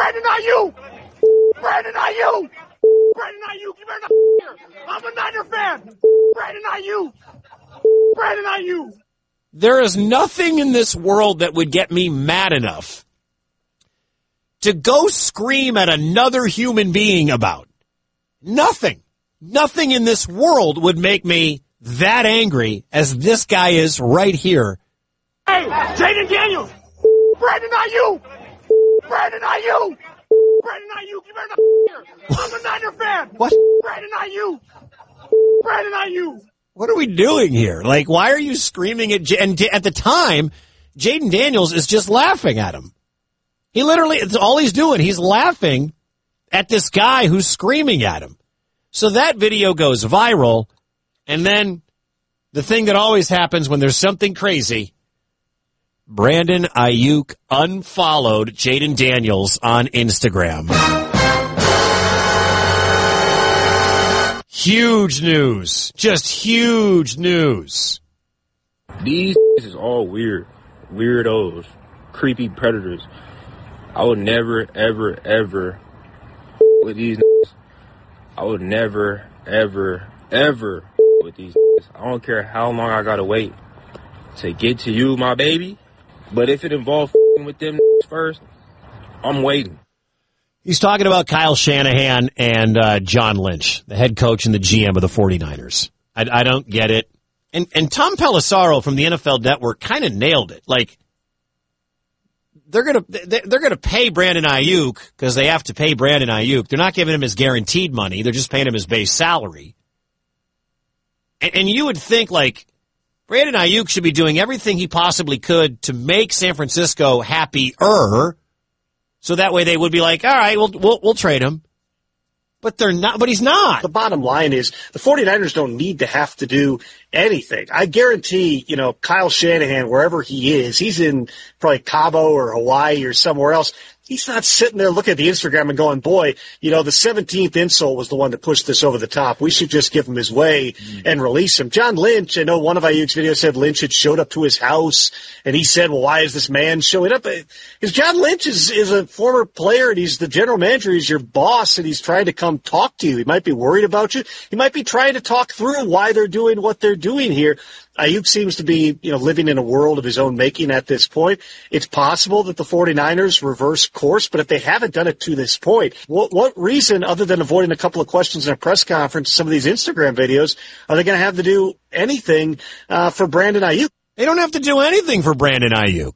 Brandon Ayuk! Brandon Ayuk! Brandon Ayuk, you better not here. I'm a Niner fan. Brandon Ayuk! Brandon Ayuk! There is nothing in this world that would get me mad enough to go scream at another human being about. Nothing. Nothing in this world would make me that angry as this guy is right here. Hey, Jaden Daniels! Brandon Ayuk! Brandon Ayuk! Brandon Ayuk, you better not here. I'm a Niner fan. What? Brandon Ayuk! Brandon Ayuk! What are we doing here? Like, why are you screaming at and at the time, Jaden Daniels is just laughing at him. He literally, it's all he's doing. He's laughing at this guy who's screaming at him. So that video goes viral, and then the thing that always happens when there's something crazy, Brandon Ayuk unfollowed Jaden Daniels on Instagram. Huge news. Just huge news. These is all weird. Weirdos. Creepy predators. I would never, ever, ever with these. I would never, ever, ever with these. I don't care how long I gotta wait to get to you, my baby. But if it involves with them first, I'm waiting. He's talking about Kyle Shanahan and John Lynch, the head coach and the GM of the 49ers. I don't get it. And Tom Pelissero from the NFL Network kind of nailed it. Like, they're gonna pay Brandon Ayuk because they have to pay Brandon Ayuk. They're not giving him his guaranteed money. They're just paying him his base salary. And you would think, like, Brandon Ayuk should be doing everything he possibly could to make San Francisco happier. So that way they would be like, all right, we'll trade him. But they're not. But he's not. The bottom line is the 49ers don't need to have to do anything. I guarantee, Kyle Shanahan, wherever he is, he's in probably Cabo or Hawaii or somewhere else. He's not sitting there looking at the Instagram and going, boy, the 17th insult was the one that pushed this over the top. We should just give him his way and release him. John Lynch, I know one of Ayuk's videos said Lynch had showed up to his house, and he said, well, why is this man showing up? Because John Lynch is a former player, and he's the general manager. He's your boss, and he's trying to come talk to you. He might be worried about you. He might be trying to talk through why they're doing what they're doing here. Ayuk seems to be, living in a world of his own making at this point. It's possible that the 49ers reverse course, but if they haven't done it to this point, what reason, other than avoiding a couple of questions in a press conference, some of these Instagram videos, are they going to have to do anything for Brandon Ayuk? They don't have to do anything for Brandon Ayuk.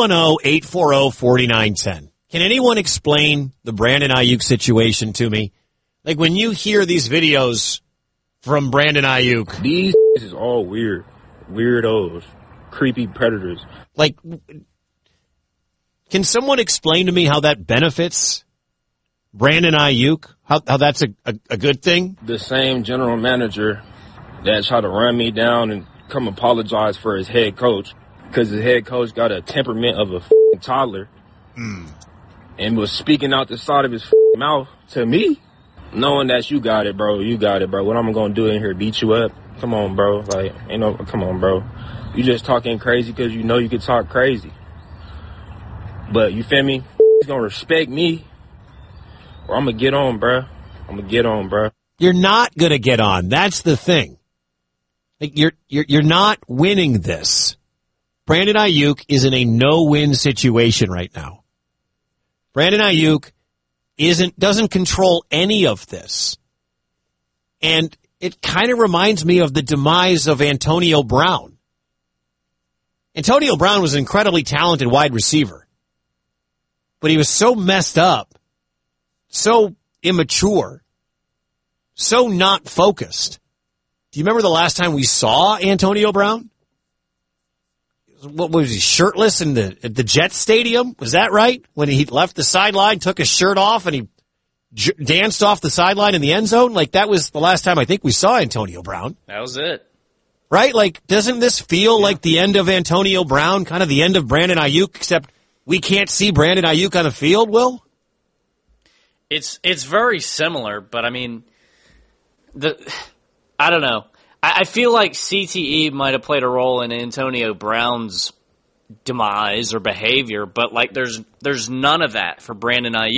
310-840-4910. Can anyone explain the Brandon Ayuk situation to me? Like, when you hear these videos from Brandon Ayuk. These is all weird. Weirdos. Creepy predators. Like, can someone explain to me how that benefits Brandon Ayuk? How that's a good thing? The same general manager that tried to run me down and come apologize for his head coach because his head coach got a temperament of a toddler and was speaking out the side of his mouth to me, knowing that you got it, bro. You got it, bro. What am I going to do in here? Beat you up? Come on, bro. Like, come on, bro. You just talking crazy because you know you can talk crazy. But, you feel me? He's going to respect me or I'm going to get on, bro. I'm going to get on, bro. You're not going to get on. That's the thing. Like, you're not winning this. Brandon Ayuk is in a no-win situation right now. Brandon Ayuk doesn't control any of this. And it kind of reminds me of the demise of Antonio Brown. Antonio Brown was an incredibly talented wide receiver. But he was so messed up, so immature, so not focused. Do you remember the last time we saw Antonio Brown? What was he, shirtless at the Jets stadium? Was that right? When he left the sideline, took his shirt off, and he danced off the sideline in the end zone? Like, that was the last time I think we saw Antonio Brown. That was it. Right? Like, doesn't this feel like the end of Antonio Brown, kind of the end of Brandon Ayuk, except we can't see Brandon Ayuk on the field, Will? It's very similar, but I mean, I don't know. I feel like CTE might have played a role in Antonio Brown's demise or behavior, but like there's none of that for Brandon Ayuk.